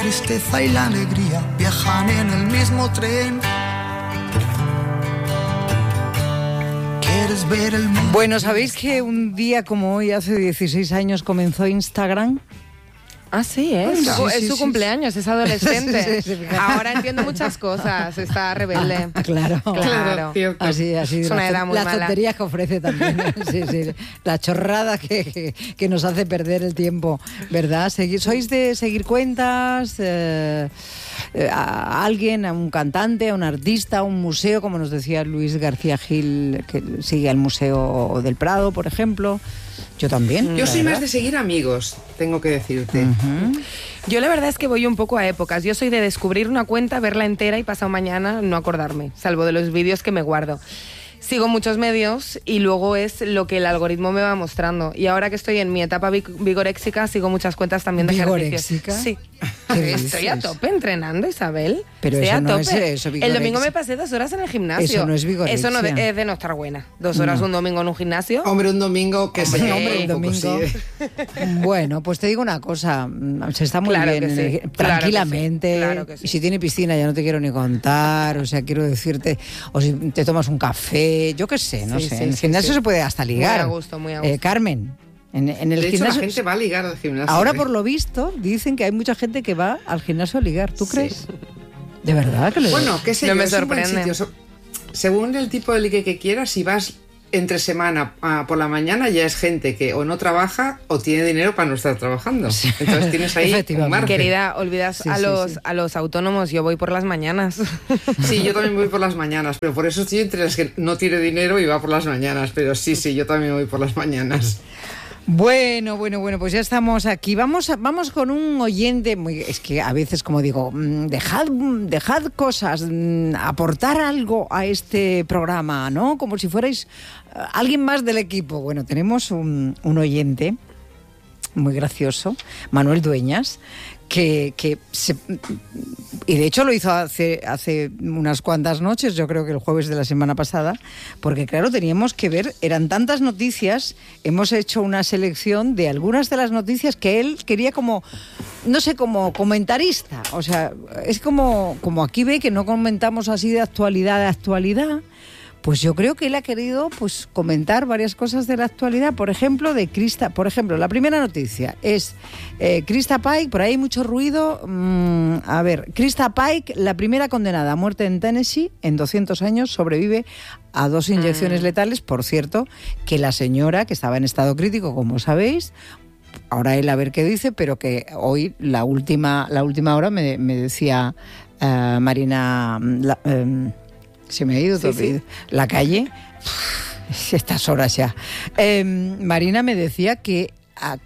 tristeza y la alegría viajan en el mismo tren. ¿Quieres ver el mundo? Bueno, ¿sabéis que un día como hoy, hace 16 años, comenzó Instagram? Ah, sí, ¿eh? Es su cumpleaños, es adolescente. Sí, Ahora entiendo muchas cosas, está rebelde. Claro. Así Es una edad muy las mala. tonterías que ofrece también. Sí. La chorrada que nos hace perder el tiempo, ¿verdad? ¿Sois de seguir cuentas? A alguien, a un cantante, a un artista, a un museo, como nos decía Luis García Gil, que sigue al Museo del Prado, por ejemplo. Yo también. Yo soy más de seguir amigos, tengo que decirte. Yo la verdad es que voy un poco a épocas. Yo soy de descubrir una cuenta, verla entera y pasado mañana no acordarme, salvo de los vídeos que me guardo. Sigo muchos medios y luego es lo que el algoritmo me va mostrando. Y ahora que estoy en mi etapa vigoréxica, sigo muchas cuentas también de ejercicios. ¿Vigoréxica? Sí. ¿Qué Estoy a dices? tope entrenando, Isabel. Pero Estoy eso a no tope. es eso, El vigorexia. domingo me pasé 2 horas en el gimnasio. Eso no es vigorexia. Eso no es de no estar buena. 2 horas un domingo en un gimnasio. Hombre, un domingo que Hombre, se hombre, el un poco, domingo. sí. Bueno, pues te digo una cosa, se está muy Claro bien, que sí, tranquilamente, claro que sí. y si tiene piscina ya no te quiero ni contar, o sea, quiero decirte, o si te tomas un café, yo qué sé, no Sí, sé, sí, en el sí, gimnasio sí. se puede hasta ligar. Muy a gusto. Carmen, en el De hecho, la gimnasio... gente va a ligar al gimnasio. Ahora, ¿eh? por lo visto, dicen que hay mucha gente que va al gimnasio a ligar, ¿tú Sí. crees? ¿De verdad que lo Bueno, qué sé No yo, me es un buen sorprende. sitio. Según el tipo de ligue que quieras, si vas entre semana por la mañana, ya es gente que o no trabaja o tiene dinero para no estar trabajando. Entonces tienes ahí un Efectivamente. margen. Querida, olvidas Sí, a sí, los sí. a los autónomos, yo voy por las mañanas. Sí, yo también voy por las mañanas, pero por eso estoy entre las que no tiene dinero y va por las mañanas. Pero sí, yo también voy por las mañanas. Bueno, pues ya estamos aquí. Vamos con un oyente, es que a veces, como digo, dejad cosas, aportar algo a este programa, ¿no? Como si fuerais alguien más del equipo. Bueno, tenemos un oyente muy gracioso, Manuel Dueñas, y de hecho lo hizo hace unas cuantas noches, yo creo que el jueves de la semana pasada, porque claro, teníamos que ver, eran tantas noticias, hemos hecho una selección de algunas de las noticias que él quería como, no sé, como comentarista, o sea, es como aquí ve que no comentamos así de actualidad, pues yo creo que él ha querido pues comentar varias cosas de la actualidad, por ejemplo, la primera noticia es Krista Pike, por ahí hay mucho ruido, Krista Pike, la primera condenada a muerte en Tennessee en 200 años, sobrevive a 2 inyecciones letales, por cierto, que la señora, que estaba en estado crítico, como sabéis, ahora él a ver qué dice, pero que hoy, la última hora me decía Marina... se me ha ido todo. Sí. La calle, estas horas ya. Marina me decía que ha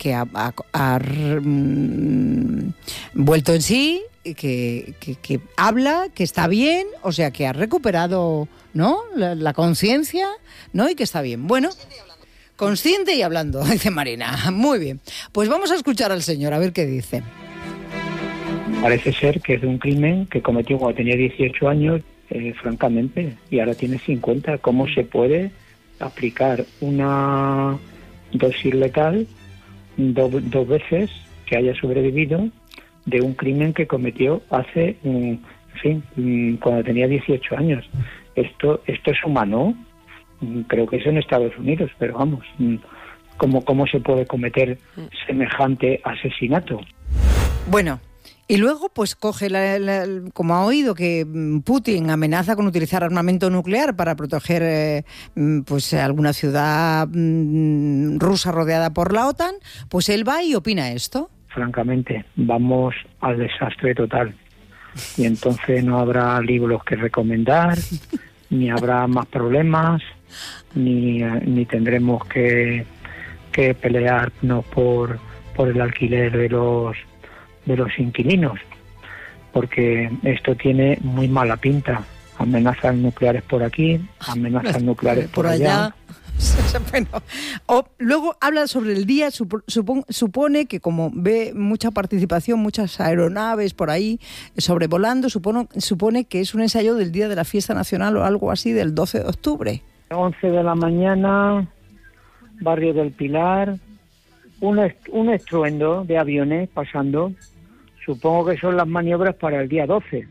vuelto en sí, que habla, que está bien, o sea, que ha recuperado, ¿no?, la conciencia, ¿no?, y que está bien. Bueno, consciente y hablando, dice Marina. Muy bien. Pues vamos a escuchar al señor, a ver qué dice. Parece ser que es de un crimen que cometió cuando tenía 18 años, francamente, y ahora tiene 50. ¿Cómo se puede aplicar una dosis letal dos veces que haya sobrevivido de un crimen que cometió hace, cuando tenía 18 años? Esto es humano. Creo que es en Estados Unidos, pero vamos, ¿cómo se puede cometer semejante asesinato? Bueno, y luego pues coge, como ha oído que Putin amenaza con utilizar armamento nuclear para proteger pues alguna ciudad rusa rodeada por la OTAN, pues él va y opina esto. Francamente, vamos al desastre total. Y entonces no habrá libros que recomendar, ni habrá más problemas, ni tendremos que pelearnos por el alquiler de los inquilinos, porque esto tiene muy mala pinta. Amenazas nucleares por aquí, amenazas nucleares por allá. Bueno, luego habla sobre el día, supone que como ve mucha participación, muchas aeronaves por ahí sobrevolando, supone que es un ensayo del Día de la Fiesta Nacional o algo así, del 12 de octubre. 11 de la mañana, Barrio del Pilar, un estruendo de aviones pasando Supongo que son las maniobras para el día 12.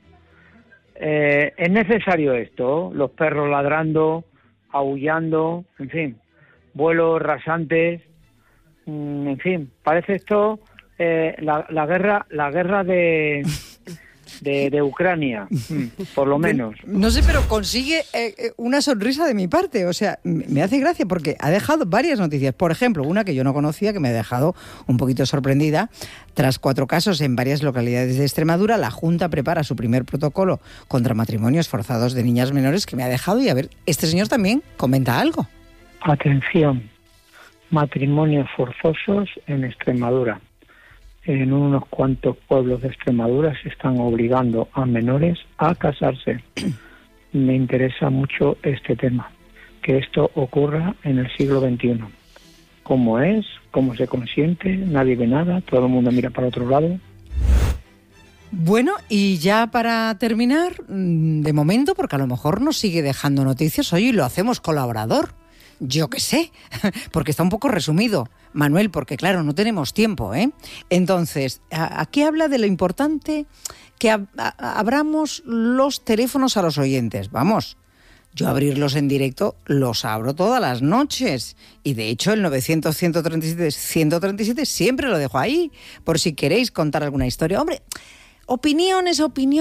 ¿Es necesario esto? Los perros ladrando, aullando, en fin, vuelos rasantes, en fin, parece esto la guerra de Ucrania, por lo menos. No sé, pero consigue una sonrisa de mi parte. O sea, me hace gracia porque ha dejado varias noticias. Por ejemplo, una que yo no conocía, que me ha dejado un poquito sorprendida. Tras 4 casos en varias localidades de Extremadura, la Junta prepara su primer protocolo contra matrimonios forzados de niñas menores, que me ha dejado. Y a ver, este señor también comenta algo. Atención, matrimonios forzosos en Extremadura. En unos cuantos pueblos de Extremadura se están obligando a menores a casarse. Me interesa mucho este tema, que esto ocurra en el siglo XXI. ¿Cómo es? ¿Cómo se consiente? Nadie ve nada, todo el mundo mira para otro lado. Bueno, y ya para terminar, de momento, porque a lo mejor nos sigue dejando noticias, hoy lo hacemos colaborador. Yo qué sé, porque está un poco resumido, Manuel, porque claro, no tenemos tiempo, ¿eh? Entonces, aquí habla de lo importante que abramos los teléfonos a los oyentes. Vamos, yo abrirlos en directo los abro todas las noches. Y de hecho el 900-137 siempre lo dejo ahí, por si queréis contar alguna historia. Hombre, opiniones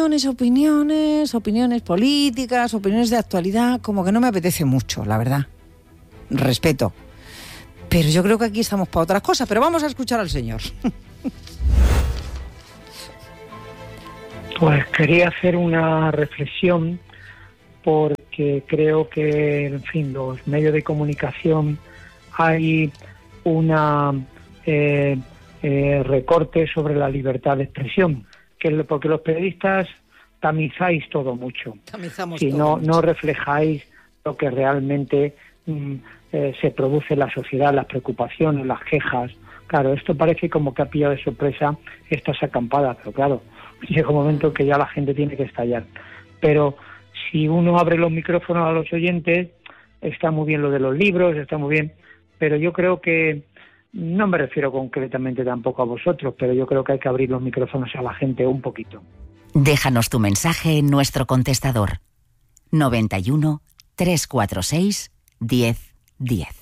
políticas, opiniones de actualidad, como que no me apetece mucho, la verdad. Respeto. Pero yo creo que aquí estamos para otras cosas. Pero vamos a escuchar al señor. Pues quería hacer una reflexión porque creo que, en fin, los medios de comunicación hay una recorte sobre la libertad de expresión, porque los periodistas tamizáis todo mucho. Tamizamos si todo no reflejáis lo que realmente se produce en la sociedad, las preocupaciones, las quejas. Claro, esto parece como que ha pillado de sorpresa estas acampadas, pero claro, llega un momento que ya la gente tiene que estallar. Pero si uno abre los micrófonos a los oyentes, está muy bien lo de los libros, está muy bien, pero yo creo que, no me refiero concretamente tampoco a vosotros, pero yo creo que hay que abrir los micrófonos a la gente un poquito. Déjanos tu mensaje en nuestro contestador 91 346 10 10.